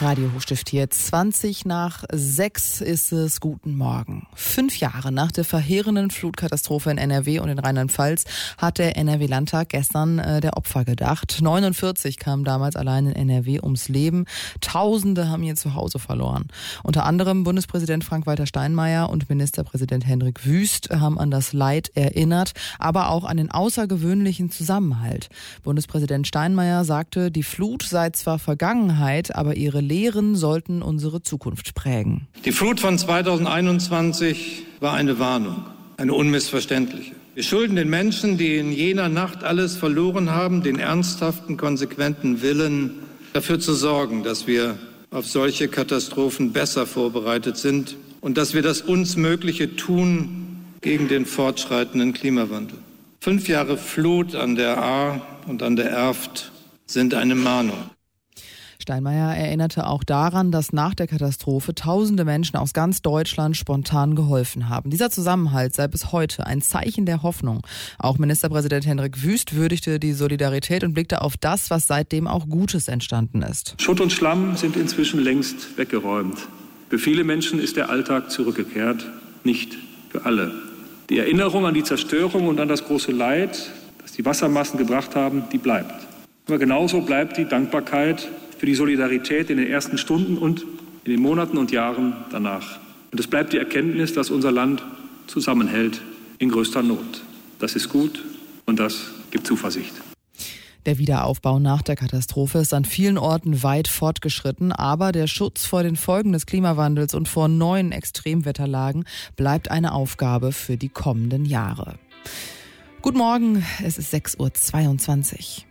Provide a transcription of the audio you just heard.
Radio Hochstift hier. 5:20 ist es. Guten Morgen. 5 Jahre nach der verheerenden Flutkatastrophe in NRW und in Rheinland-Pfalz hat der NRW-Landtag gestern der Opfer gedacht. 49 kamen damals allein in NRW ums Leben. Tausende haben ihr Zuhause verloren. Unter anderem Bundespräsident Frank-Walter Steinmeier und Ministerpräsident Hendrik Wüst haben an das Leid erinnert, aber auch an den außergewöhnlichen Zusammenhalt. Bundespräsident Steinmeier sagte, die Flut sei zwar Vergangenheit, aber ihre Lehren sollten unsere Zukunft prägen. Die Flut von 2021 war eine Warnung, eine unmissverständliche. Wir schulden den Menschen, die in jener Nacht alles verloren haben, den ernsthaften, konsequenten Willen, dafür zu sorgen, dass wir auf solche Katastrophen besser vorbereitet sind und dass wir das uns Mögliche tun gegen den fortschreitenden Klimawandel. 5 Jahre Flut an der Ahr und an der Erft sind eine Mahnung. Steinmeier erinnerte auch daran, dass nach der Katastrophe tausende Menschen aus ganz Deutschland spontan geholfen haben. Dieser Zusammenhalt sei bis heute ein Zeichen der Hoffnung. Auch Ministerpräsident Hendrik Wüst würdigte die Solidarität und blickte auf das, was seitdem auch Gutes entstanden ist. Schutt und Schlamm sind inzwischen längst weggeräumt. Für viele Menschen ist der Alltag zurückgekehrt, nicht für alle. Die Erinnerung an die Zerstörung und an das große Leid, das die Wassermassen gebracht haben, die bleibt. Aber genauso bleibt die Dankbarkeit für die Solidarität in den ersten Stunden und in den Monaten und Jahren danach. Und es bleibt die Erkenntnis, dass unser Land zusammenhält in größter Not. Das ist gut und das gibt Zuversicht. Der Wiederaufbau nach der Katastrophe ist an vielen Orten weit fortgeschritten, aber der Schutz vor den Folgen des Klimawandels und vor neuen Extremwetterlagen bleibt eine Aufgabe für die kommenden Jahre. Guten Morgen, es ist 6:22 Uhr.